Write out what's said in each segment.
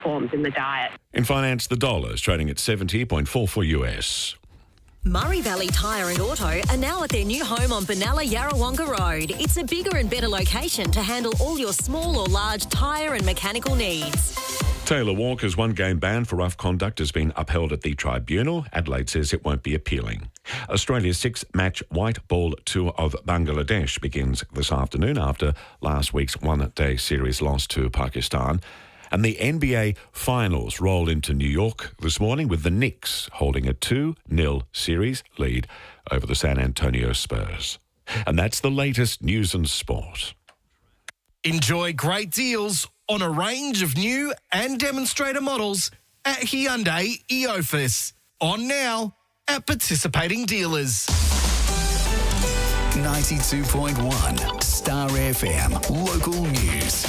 forms in the diet. In finance, the dollar is trading at 70.44 US. Murray Valley Tyre and Auto are now at their new home on Benalla Yarrawonga Road. It's a bigger and better location to handle all your small or large tyre and mechanical needs. Taylor Walker's one-game ban for rough conduct has been upheld at the tribunal. Adelaide says it won't be appealing. Australia's six-match white ball tour of Bangladesh begins this afternoon after last week's one-day series loss to Pakistan. And the NBA Finals roll into New York this morning with the Knicks holding a 2-0 series lead over the San Antonio Spurs. And that's the latest news and sport. Enjoy great deals on a range of new and demonstrator models at Hyundai Eofus. On now at participating dealers. 92.1 Star FM Local News.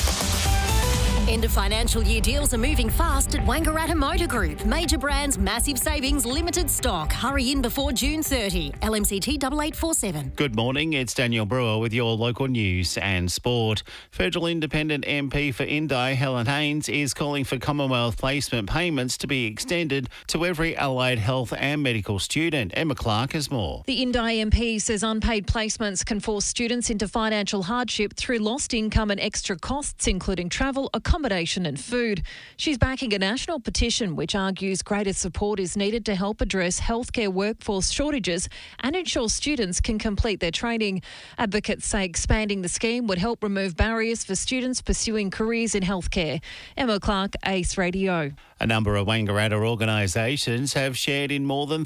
End of financial year deals are moving fast at Wangaratta Motor Group. Major brands, massive savings, limited stock. Hurry in before June 30. LMCT 8847. Good morning, it's Daniel Brewer with your local news and sport. Federal Independent MP for Indi, Helen Haynes, is calling for Commonwealth placement payments to be extended to every allied health and medical student. Emma Clark has more. The Indi MP says unpaid placements can force students into financial hardship through lost income and extra costs, including travel, accommodation and food. She's backing a national petition which argues greater support is needed to help address healthcare workforce shortages and ensure students can complete their training. Advocates say expanding the scheme would help remove barriers for students pursuing careers in healthcare. Emma Clark, Ace Radio. A number of Wangaratta organisations have shared in more than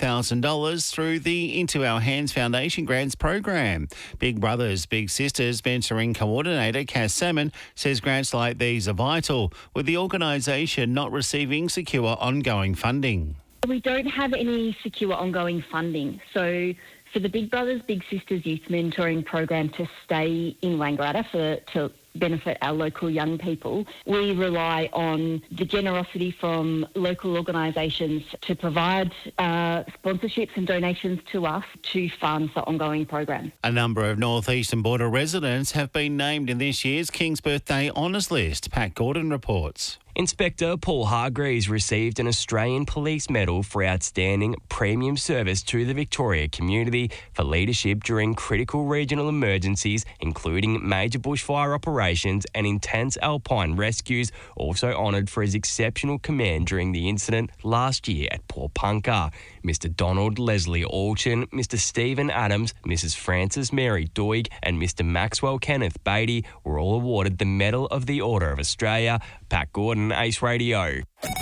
$38,000 through the Into Our Hands Foundation Grants program. Big Brothers Big Sisters mentoring coordinator Cass Salmon says grants like these are vital, with the organisation not receiving secure ongoing funding. We don't have any secure ongoing funding. So for the Big Brothers Big Sisters Youth Mentoring program to stay in Wangaratta to benefit our local young people, we rely on the generosity from local organisations to provide sponsorships and donations to us to fund the ongoing program. A number of North Eastern Border residents have been named in this year's King's Birthday Honours List. Pat Gordon reports. Inspector Paul Hargreaves received an Australian Police Medal for outstanding premium service to the Victoria community for leadership during critical regional emergencies, including major bushfire operations and intense alpine rescues. Also honoured for his exceptional command during the incident last year at Pawnpukka. Mr Donald Leslie Alchin, Mr Stephen Adams, Mrs Frances Mary Doig and Mr Maxwell Kenneth Beatty were all awarded the Medal of the Order of Australia. Pat Gordon, Ace Radio.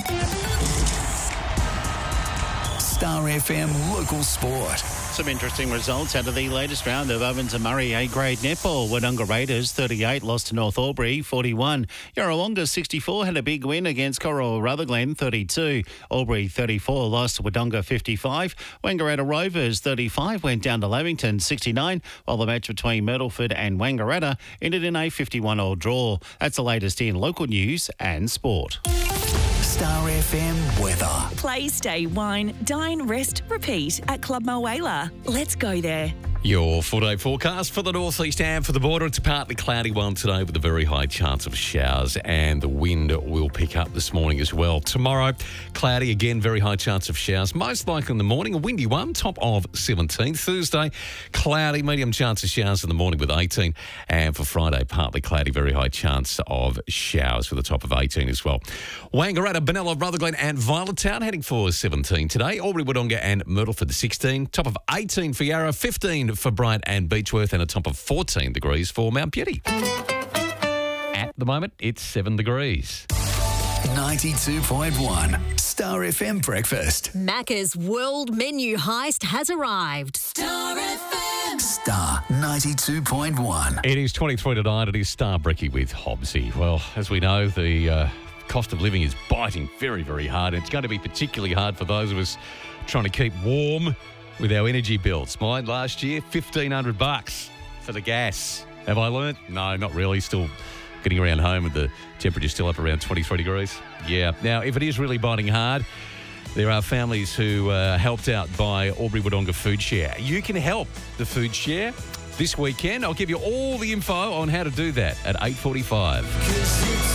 Star FM Local Sport. Some interesting results out of the latest round of Ovens and Murray A-grade netball. Wodonga Raiders 38 lost to North Albury 41. Yarrawonga 64 had a big win against Coral Rutherglen 32. Albury 34 lost to Wodonga 55. Wangaratta Rovers 35 went down to Lavington 69, while the match between Myrtleford and Wangaratta ended in a 51-all draw. That's the latest in local news and sport. Star FM weather. Play, stay, wine, dine, rest, repeat at Club Mulwala. Let's go there. Your 4-day forecast for the northeast and for the border. It's a partly cloudy one today with a very high chance of showers, and the wind will pick up this morning as well. Tomorrow, cloudy again, very high chance of showers. Most likely in the morning, a windy one, top of 17. Thursday, cloudy, medium chance of showers in the morning with 18. And for Friday, partly cloudy, very high chance of showers with a top of 18 as well. Wangaratta, Benalla, Rutherglen and Violettown heading for 17 today. Albury, Wodonga and Myrtleford 16. Top of 18 for Yarra, 15 for Bryant and Beechworth, and a top of 14 degrees for Mount Beauty. At the moment, it's 7 degrees. 92.1 Star FM Breakfast. Macca's World Menu Heist has arrived. Star FM. Star 92.1. It is 23 tonight. It is Star Brekkie with Hobbsy. Well, as we know, the cost of living is biting very, very hard. It's going to be particularly hard for those of us trying to keep warm with our energy bills. Mine last year, $1,500 for the gas. Have I learnt? No, not really. Still getting around home with the temperature still up around 23 degrees. Yeah. Now, if it is really biting hard, there are families who helped out by Albury Wodonga Food Share. You can help the Food Share this weekend. I'll give you all the info on how to do that at 8:45.